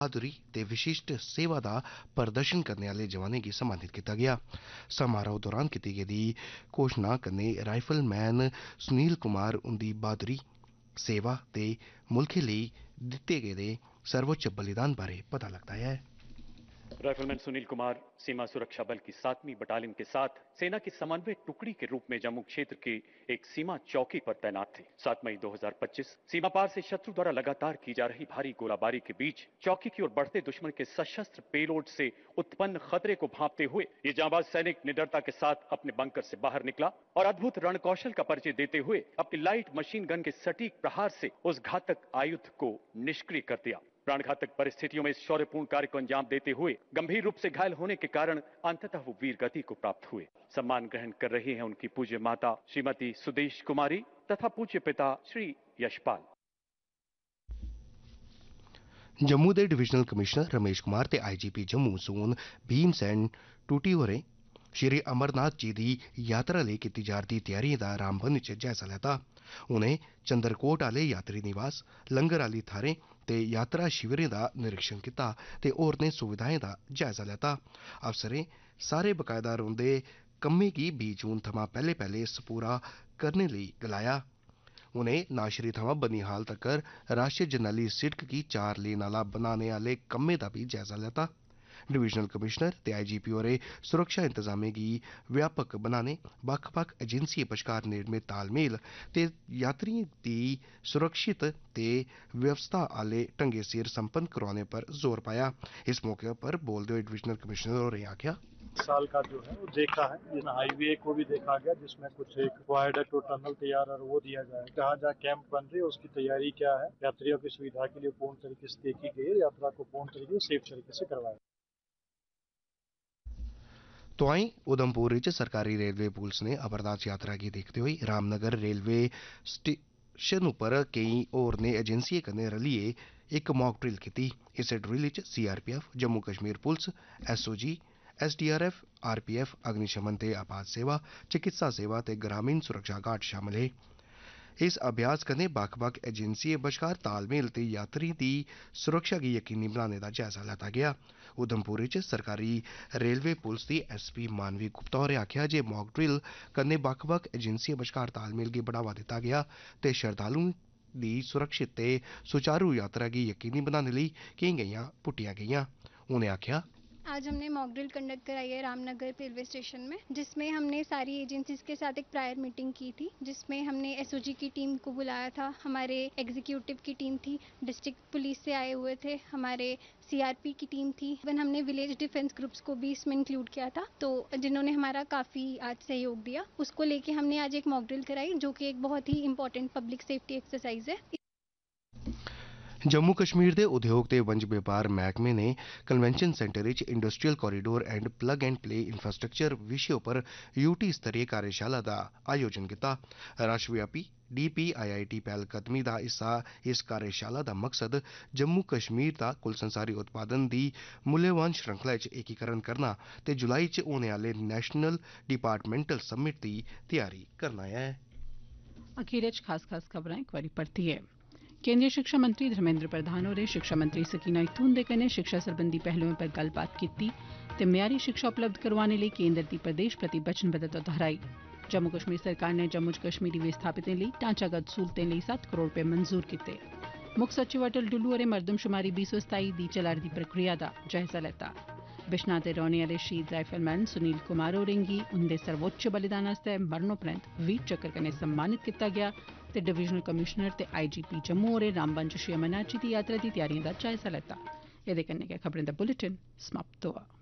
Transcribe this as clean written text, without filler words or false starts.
बहादुरी ते विशिष्ट सेवा दा प्रदर्शन करने आह्ले जवानें गी सम्मानित कीता गेआ। समारोह दौरान कीती गेदी घोशणा कन्नै राइफलमैन सुनील कुमार उंदी बहादुरी, सेवा ते मुल्खै लेई दित्ते गेदे सर्वोच्च बलिदान बारे पता लगदा है। राइफलमैन सुनील कुमार सीमा सुरक्षा बल की 7वीं बटालियन के साथ सेना की समन्वय टुकड़ी के रूप में जम्मू क्षेत्र की एक सीमा चौकी पर तैनात थे। 7 मई 2025 सीमा पार से शत्रु द्वारा लगातार की जा रही भारी गोलाबारी के बीच चौकी की ओर बढ़ते दुश्मन के सशस्त्र पेलोड से उत्पन्न खतरे को भांपते हुए ये जांबाज सैनिक निडरता के साथ अपने बंकर से बाहर निकला और अद्भुत रणकौशल का परिचय देते हुए अपनी लाइट मशीन गन के सटीक प्रहार से उस घातक आयुध को निष्क्रिय कर दिया। प्राणघातक परिस्थितियों में इस शौर्यपूर्ण कार्य को अंजाम देते हुए गंभीर रूप से घायल होने के कारण अंततः वो वीर गति को प्राप्त हुए। सम्मान ग्रहण कर रही हैं उनकी पूज्य माता श्रीमती सुदेश कुमारी तथा पूज्य पिता श्री यशपाल। जम्मू दे डिविजनल कमिश्नर रमेश कुमार ते आईजीपी जम्मू जोन भीम सैन टूटी होरें श्री अमरनाथ जी दी यात्रा लेई कीती जा'रदी त्यारियें दा रामबन च जायजा लैता। उनें चंद्रकोट आह्ले यात्री निवास, लंगर आह्ली थाह्रें ते यात्रा शिविरें दा निरीक्षण कीता ते होरनें सुविधाएं दा जायजा लैता। अफसरें सारे बकायदा रौंदे कम्में गी 20 जून थमां पैह्ले सबूरा करने लेई गलाया। उनें नाशरी थमां बनिहाल तक्कर राष्ट्रीय जरनैली सिड़क गी 4 लेन आह्ला बनाने आह्ले कम्में दा बी जायजा लैता। डिविजनल कमिश्नर ते आईजीपी होरें सुरक्षा इंतजामें गी व्यापक बनाने, बक्ख-बक्ख एजेंसियें बश्कार नेड़मे तालमेल ते यात्रियें दी सुरक्षित ते व्यवस्था आह्ले ढंगै सिर संपन्न करोआने पर जोर पाया। इस मौके पर बोलदे होई डिविजनल कमिश्नर होरें आखेआ, साल का जो है वो देखा है, जिसमें हाईवे को भी देखा गया, जिसमें कुछ एक वायडक्ट और टनल तैयार और वो दिया जाए, जहाँ जहाँ कैंप बन रहे हैं उसकी तैयारी क्या है, यात्रियों की सुविधा के लिए पूर्ण तरीके से देखी गई है, यात्रा को पूर्ण तरीके से सेफ तरीके से करवाया। तोआईं उधमपुर च सरकारी रेलवे पुलस ने अमरनाथ यात्रा गी दिखदे होई रामनगर रेलवे स्टेशन उप्पर केईं होरनें एजेंसियें कन्नै रलियै इक मॉक ड्रिल कीती। इस ड्रिल च सीआरपीएफ, जम्मू कश्मीर पुलस, एसओजी, एसडीआरएफ, आरपीएफ, अग्निशमन ते आपात सेवा, चिकित्सा सेवा ते ग्रामीण सुरक्षा गार्ड शामल हे। इस अभ्यास कन्नै बक्ख-बक्ख एजेंसियें बश्कार तालमेल ते यात्रियें दी सुरक्षा गी यकीनी बनाने दा जायजा लैता गेआ। उधमपुर च सरकारी रेलवे पुलस दी एसपी मानवी गुप्ता होरें आखेआ जे मॉक ड्रिल कन्नै बक्ख-बक्ख एजेंसियें बश्कार तालमेल गी बढ़ावा दित्ता गेआ ते श्रद्धालुएं दी सुरक्षित ते सुचारू यात्रा गी यकीनी बनाने लेई केईं गैंईं पुट्टियां गेईआं। उनें आखेआ, आज हमने मॉक ड्रिल कंडक्ट कराई है रामनगर रेलवे स्टेशन में, जिसमें हमने सारी एजेंसीज के साथ एक प्रायर मीटिंग की थी, जिसमें हमने एसओजी की टीम को बुलाया था, हमारे एग्जीक्यूटिव की टीम थी, डिस्ट्रिक्ट पुलिस से आए हुए थे, हमारे सीआरपी की टीम थी, इवन हमने विलेज डिफेंस ग्रुप्स को भी इसमें इंक्लूड किया था, तो जिन्होंने हमारा काफ़ी आज सहयोग दिया। उसको लेके हमने आज एक मॉक ड्रिल कराई, जो कि एक बहुत ही इंपॉर्टेंट पब्लिक सेफ्टी एक्सरसाइज है। जम्मू कश्मीर दे उद्योग ते वंज व्यापार मैह्कमे ने कन्वेंशन सेंटर च industrial corridor and plug and play infrastructure विशे उप्पर यूटी स्तरीय कार्यशाला दा आयोजन कीता। राष्ट्रव्यापी DPIIT पैह्लकदमी दा हिस्सा इस कार्यशाला दा मकसद जम्मू कश्मीर दा कुल संसारी उत्पादन दी मूल्यवान श्रृंखला च एकीकरण करना ते जुलाई च होने आह्ले नेशनल डिपार्टमेंटल समिट दी त्यारी करना ऐ। अखीर च खास खबरां इक बारी परतियै। केंद्रीय शिक्षा मंत्री धर्मेंद्र प्रधान होरें शिक्षा मंत्री सकीना इत्थू हुंदे कन्नै शिक्षा सरबंधी पहलुएं पर गल्लबात कीती ते म्यारी शिक्षा उपलब्ध करवाने लेई केंद्र दी प्रदेश प्रति वचनबद्धता दोहराई। जम्मू कश्मीर सरकार ने जम्मू च कश्मीरी विस्थापितें लेई ढांचागत सहूलतें लेई 7 करोड़ रपेऽ मंजूर कीते। मुक्ख सचिव अटल डुल्लू होरें मरदमशुमारी 2027 दी चला'रदी प्रक्रिया दा जायजा लैता। बिश्नाह दे रौह्ने आह्ले शहीद राइफलमैन सुनील कुमार होरें गी उंदे सर्वोच्च बलिदान आस्तै मरणोपरैंत वीर चक्र कन्नै सम्मानित कीता गेआ ते डिविजनल कमिश्नर ते आईजीपी जम्मू होरें रामबन च श्री अमरनाथ जी दी यात्रा दी त्यारियें दा जायजा लैता। एह्दे कन्नै गै खबरें दा बुलेटिन समाप्त होआ।